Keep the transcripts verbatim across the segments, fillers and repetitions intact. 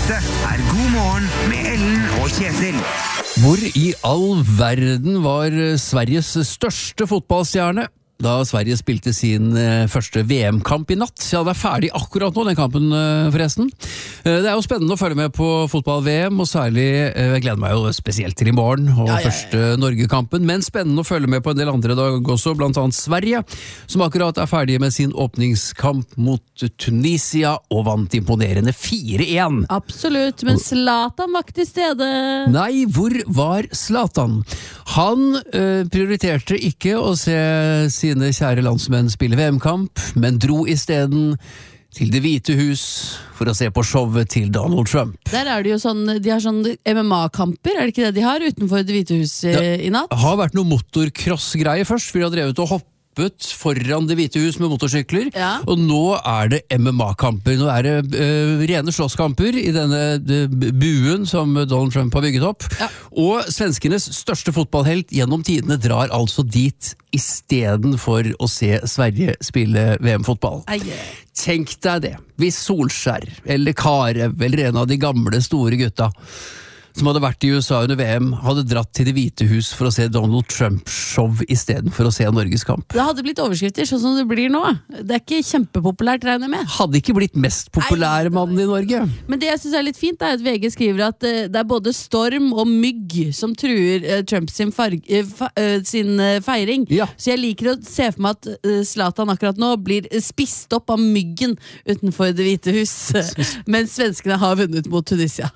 Dette er God morgen med Ellen og Kjetil. Hvor i all verden var Sveriges største fotballstjerne da Sverige spilte sin eh, første V M-kamp i natt? Ja, det er ferdig akkurat nå, den kampen eh, forresten. Eh, det er jo spennende å følge med på fotball-V M, og særlig, eh, jeg gleder meg jo spesielt til i morgen, og ja, ja, ja. første Norge-kampen, men spennende å følge med på en del andre dag også, blant annet Sverige, som akkurat er ferdig med sin åpningskamp mot Tunisia, og vant imponerende fire én. Absolutt, men Zlatan var ikke til stede. Nei, hvor var Zlatan? Han eh, prioriterte ikke å se sine kjære landsmenn spille V M-kamp, men dro i stedet til Det hvite hus for å se på showet til Donald Trump. Der er det jo sånn, de har sånn M M A-kamper, er det ikke det de har utenfor Det hvite hus i, ja, i natt? Det har vært noe motorcross-greie først, for de har drevet og hoppet foran Det hvite hus med motorsykler, ja. Og nå er det M M A-kamper. Nå er det uh, rene slåsskamper i denne uh, buen som Donald Trump har bygget opp, ja. Og svenskenes største fotballhelt gjennom tidene drar altså dit i stedet for å se Sverige spille V M-fotball. Tenk deg det, hvis Solskjær eller Karev eller en av de gamle store gutta som hadde vært i U S A under V M, hadde dratt til Det hvite hus for å se Donald Trump-show i stedet for å se Norges kamp. Det hadde blitt overskrifter, sånn som det blir nå. Det er ikke kjempepopulært, regner jeg med. Hadde ikke blitt mest populære mannen i Norge. Men det jeg synes er litt fint, er at V G skriver at uh, det er både storm og mygg som truer uh, Trump sin, farg, uh, fa, uh, sin uh, feiring. Ja. Så jeg liker å se for meg at uh, Zlatan akkurat nå blir spist opp av myggen utenfor Det hvite hus, mens svenskene har vunnet mot Tunisia.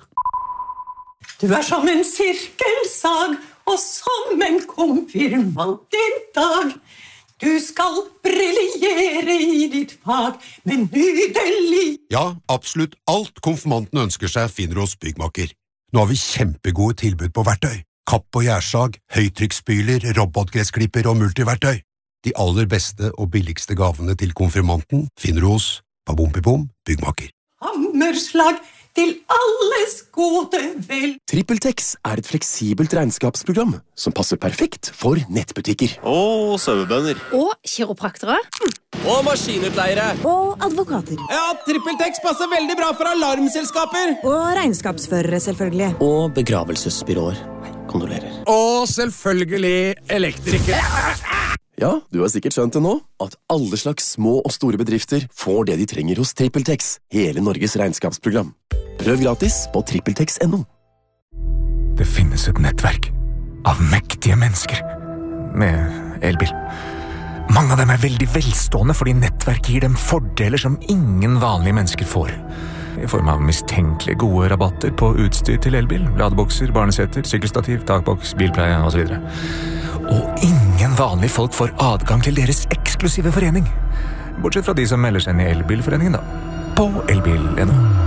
Du er som en sirkelsag, og som en konfirmant i dag. Du skal briljere i ditt fag, men nydelig. Ja, absolutt alt konfirmanten ønsker seg finner hos Byggmaker. Nå har vi kjempegode tilbud på verktøy. Kapp og gjærsag, høytrykksspyler, robotgressklipper og multiverktøy. De aller beste og billigste gavene til konfirmanten finner hos Babompipom Byggmaker. Hammerslag til alles gode vel. TrippelTex er et fleksibelt regnskapsprogram som passer perfekt for nettbutikker. Og sauebønder. Og kiropraktere. Og maskinutleiere. Og advokater. Ja, TrippelTex passer veldig bra for alarmselskaper. Og regnskapsførere, selvfølgelig. Og begravelsesbyråer. Kondolerer. Og selvfølgelig elektrikere. Ja, du har sikkert skjønt det nå, at alle slags små og store bedrifter får det de trenger hos TrippelTex, hele Norges regnskapsprogram. Prøv gratis på trippeltex punktum no. Det finnes et nettverk av mektige mennesker med elbil. Mange av dem er veldig velstående fordi nettverk gir dem fordeler som ingen vanlige mennesker får. I form av mistenkelig gode rabatter på utstyr til elbil, ladebokser, barneseter, sykkelstativ, takboks, bilpleie og så videre. Og ingen vanlige folk får adgang til deres eksklusive forening. Bortsett fra de som melder seg inn i elbilforeningen da. På elbil punktum no.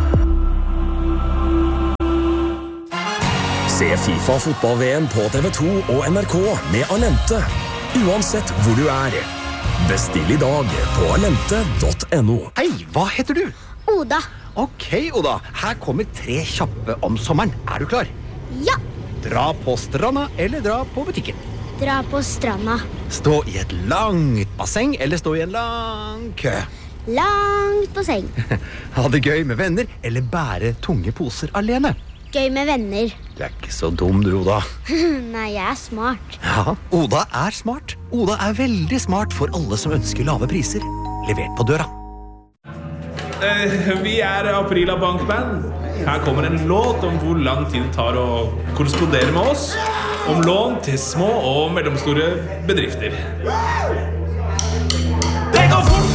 Se FIFA fotball-V M på T V to og N R K med Alente, uansett hvor du er. Bestill i dag på alente punktum no. Hei, hva heter du? Oda. Ok, Oda. Her kommer tre kjappe om sommeren. Er du klar? Ja. Dra på stranda eller dra på butikken? Dra på stranda. Stå i et langt basseng eller stå i en lang kø? Langt basseng. Ha det gøy med venner eller bære tunge poser alene? Gøy med venner. Du er ikke så dum, du, Oda. Nei, jeg er smart. Ja, Oda er smart. Oda er veldig smart for alle som ønsker lave priser. Levert på døra. Uh, vi er Aprila Bankband. Her kommer en låt om hvor lang tid det tar å korrespondere med oss. Om lån til små og mellomstore bedrifter. Det går fort!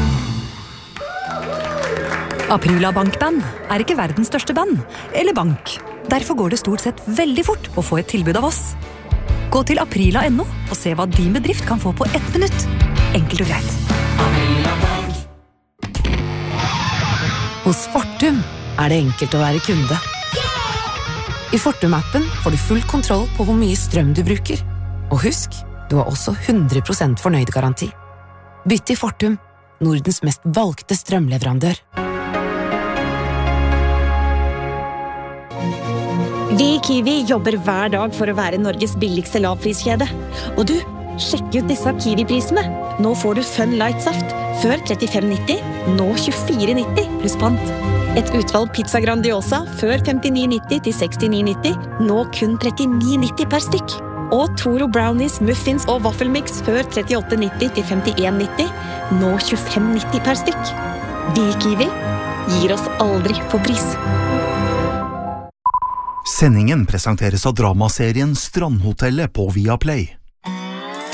Aprila Bankband er ikke verdens største band, eller bank. Derfor går det stort sett veldig fort å få et tilbud av oss. Gå til aprila punktum no og se hva din bedrift kan få på ett minutt. Enkelt og greit. Aprila Bank. Hos Fortum er det enkelt å være kunde. I Fortum-appen får du full kontroll på hvor mye strøm du bruker. Og husk, du har også hundre prosent fornøyd-garanti. Bytt til Fortum, Nordens mest valgte strømleverandør. Vi i Kiwi jobber hver dag for å være Norges billigste lavpriskjede. Og du, sjekk ut disse Kiwi-prisene. Nå får du Fun Light Saft før trettifem nitti, nå tjuefire nitti pluss pant. Et utvalg pizza Grandiosa før femtini nitti til sekstini nitti, nå kun trettini nitti per stykk. Og Toro Brownies, muffins og waffelmix før trettiåtte nitti til femtien nitti, nå tjuefem nitti per stykk. Vi i Kiwi gir oss aldri på pris. Sendingen presenteres av dramaserien Strandhotellet på Viaplay.